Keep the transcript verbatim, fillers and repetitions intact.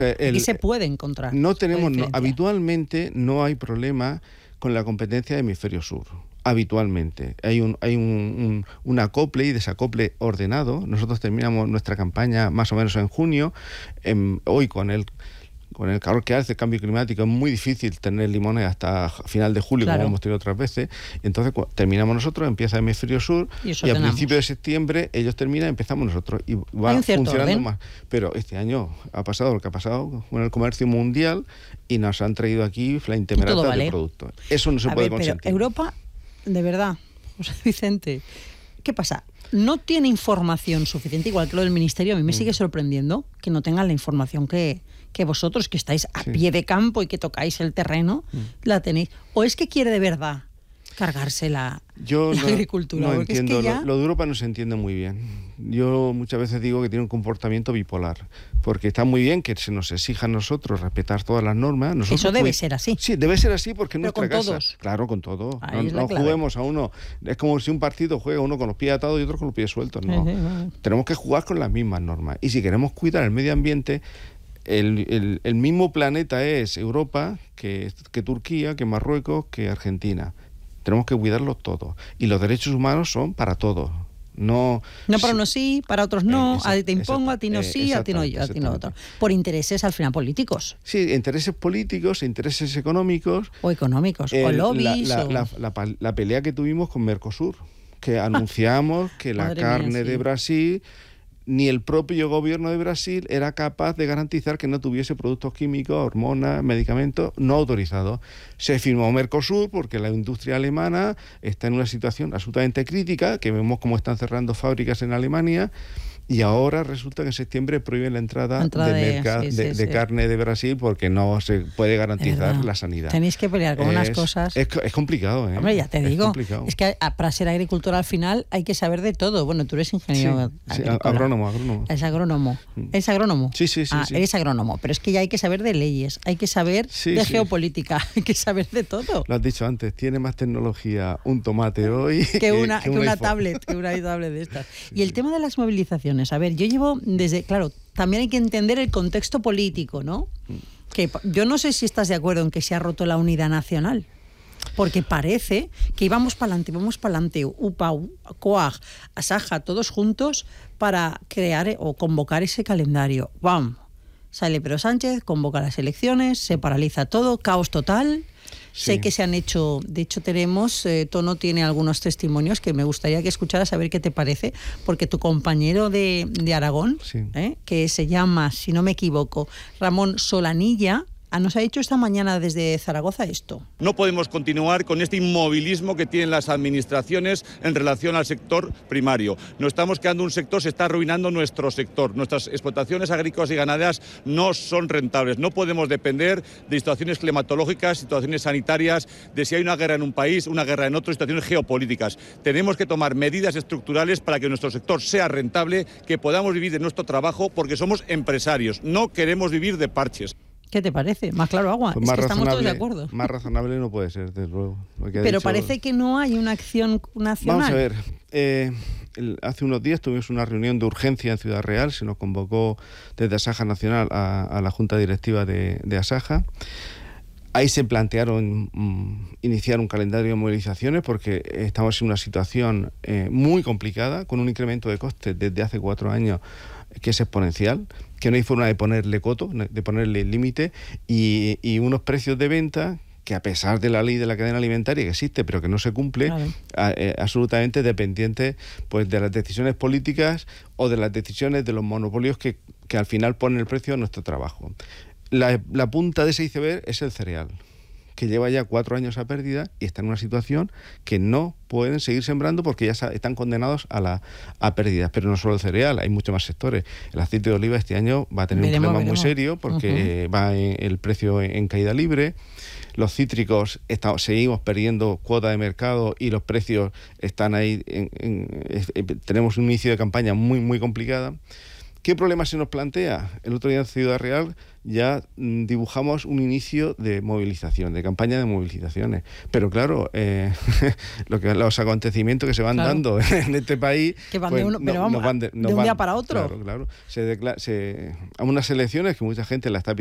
Eh, el, Aquí se puede encontrar. No tenemos, no, habitualmente no hay problema con la competencia de hemisferio sur. Habitualmente. Hay un hay un, un, un acople y desacople ordenado. Nosotros terminamos nuestra campaña más o menos en junio. En, hoy con el con el calor que hace, el cambio climático, es muy difícil tener limones hasta final de julio, claro, como hemos tenido otras veces. Entonces terminamos nosotros, empieza el hemisferio sur y, y a principios de septiembre ellos terminan, empezamos nosotros y va funcionando orden. más. Pero este año ha pasado lo que ha pasado con el comercio mundial y nos han traído aquí la intemerata vale. de productos. Eso no se a puede ver, consentir. Pero Europa, de verdad, José Vicente, ¿qué pasa? No tiene información suficiente, igual que lo del ministerio. A mí me mm. sigue sorprendiendo que no tengan la información que, que vosotros, que estáis a sí. pie de campo y que tocáis el terreno, mm. la tenéis. ¿O es que quiere de verdad cargarse la, Yo la no, agricultura? No Porque entiendo, es que ya... lo, lo de Europa no se entiende muy bien. Yo muchas veces digo que tiene un comportamiento bipolar, porque está muy bien que se nos exija a nosotros respetar todas las normas. Nosotros Eso debe pues, ser así. Sí, debe ser así porque es nuestra con casa. Todos. Claro, con todo. Ahí no no juguemos a uno. Es como si un partido juega uno con los pies atados y otro con los pies sueltos. No. Sí, sí, sí. Tenemos que jugar con las mismas normas. Y si queremos cuidar el medio ambiente, el, el, el mismo planeta es Europa que, que Turquía, que Marruecos, que Argentina. Tenemos que cuidarlos todos. Y los derechos humanos son para todos. No, no para unos sí, para otros no, eh, a ti te impongo, a ti no sí, a ti no yo, a ti no otro. Por intereses al final políticos. Sí, intereses políticos, intereses económicos. O económicos, eh, o lobbies. La, la, o... La, la, la, la pelea que tuvimos con Mercosur, que anunciamos que la carne mía, sí. de Brasil, ni el propio gobierno de Brasil era capaz de garantizar que no tuviese productos químicos, hormonas, medicamentos no autorizados. Se firmó Mercosur porque la industria alemana está en una situación absolutamente crítica, que vemos cómo están cerrando fábricas en Alemania, y ahora resulta que en septiembre prohíben la entrada, la entrada de, mercado, sí, sí, de, de sí. carne de Brasil porque no se puede garantizar la sanidad. Tenéis que pelear con es, unas cosas... Es, es complicado, ¿eh? Hombre, ya te digo. Es, es que para ser agricultor al final hay que saber de todo. Bueno, tú eres ingeniero sí, sí, agrónomo, agrónomo. Es agrónomo. ¿Es agrónomo? Sí, sí, sí. Ah, sí. Eres agrónomo. Pero es que ya hay que saber de leyes, hay que saber sí, de sí. geopolítica, hay que saber de todo. Lo has dicho antes, tiene más tecnología un tomate hoy que, que una, que que una tablet, que una tablet de estas. Sí, y el sí. tema de las movilizaciones, a ver, yo llevo desde, claro, también hay que entender el contexto político, ¿no? Que yo no sé si estás de acuerdo en que se ha roto la unidad nacional, porque parece que íbamos para adelante, vamos para adelante, U P A, COAG, Asaja, todos juntos para crear o convocar ese calendario. ¡Bam! Sale Pedro Sánchez, convoca las elecciones, se paraliza todo, caos total. Sí. Sé que se han hecho, de hecho tenemos, eh, Tono tiene algunos testimonios que me gustaría que escucharas a ver qué te parece, porque tu compañero de, de Aragón, sí. eh, que se llama, si no me equivoco, Ramón Solanilla, nos ha dicho esta mañana desde Zaragoza esto. No podemos continuar con este inmovilismo que tienen las administraciones en relación al sector primario. Nos estamos quedando un sector, se está arruinando nuestro sector. Nuestras explotaciones agrícolas y ganaderas no son rentables. No podemos depender de situaciones climatológicas, situaciones sanitarias, de si hay una guerra en un país, una guerra en otro, situaciones geopolíticas. Tenemos que tomar medidas estructurales para que nuestro sector sea rentable, que podamos vivir de nuestro trabajo, porque somos empresarios. No queremos vivir de parches. ¿Qué te parece? Más claro agua. Pues es más que estamos todos de acuerdo. Más razonable no puede ser, desde luego. Pero dicho... parece que no hay una acción nacional. Vamos a ver. Eh, el, hace unos días tuvimos una reunión de urgencia en Ciudad Real. Se nos convocó desde Asaja Nacional a, a la Junta Directiva de, de Asaja. Ahí se plantearon um, iniciar un calendario de movilizaciones porque estamos en una situación eh, muy complicada, con un incremento de costes desde hace cuatro años que es exponencial, que no hay forma de ponerle coto, de ponerle límite, y, y unos precios de venta que, a pesar de la ley de la cadena alimentaria que existe pero que no se cumple, claro. a, eh, absolutamente dependiente pues de las decisiones políticas o de las decisiones de los monopolios que, que al final ponen el precio a nuestro trabajo. La, la punta de ese iceberg es el cereal, que lleva ya cuatro años a pérdida y está en una situación que no pueden seguir sembrando porque ya están condenados a la a pérdidas. Pero no solo el cereal, hay muchos más sectores. El aceite de oliva este año va a tener veremos, un problema veremos. muy serio porque uh-huh. va en, el precio en, en caída libre. Los cítricos estamos, seguimos perdiendo cuota de mercado y los precios están ahí. En, en, en, tenemos un inicio de campaña muy, muy complicada. ¿Qué problema se nos plantea? El otro día en Ciudad Real ya mm, dibujamos un inicio de movilización, de campaña de movilizaciones. Pero claro, eh, lo que, los acontecimiimientos que se van claro. dando en este país... Que van pues, de, uno, no, pero vamos, van de, de un van, día para otro. Claro, claro. Se declara, se, a unas elecciones que mucha gente la está